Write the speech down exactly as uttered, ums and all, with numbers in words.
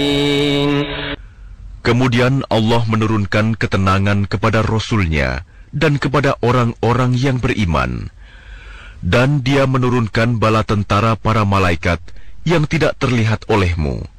Kemudian Allah menurunkan ketenangan kepada Rasul-Nya dan kepada orang-orang yang beriman. Dan Dia menurunkan bala tentara para malaikat yang tidak terlihat olehmu.